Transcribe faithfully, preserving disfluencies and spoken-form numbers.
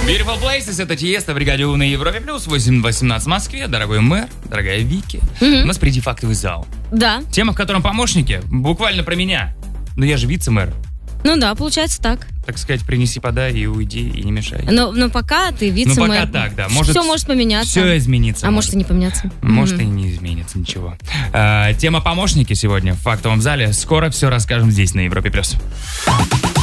Beautiful Places, это Тиеста, бригаде У на Европе Плюс, восемь восемнадцать в Москве. Дорогой мэр, дорогая Вики. Мгм. У нас впереди фактовый зал. Да. Тема, в котором помощники, буквально про меня. Но я же вице-мэр. Ну да, получается так. Так сказать, принеси, подай и уйди, и не мешай. Но, но пока ты Ну вице-мэр. пока так, да. Может, все может поменяться. Все изменится. А может и не поменяться. Может Мгм. и не изменится ничего. А, тема помощники сегодня в фактовом зале. Скоро все расскажем здесь, на Европе+. плюс.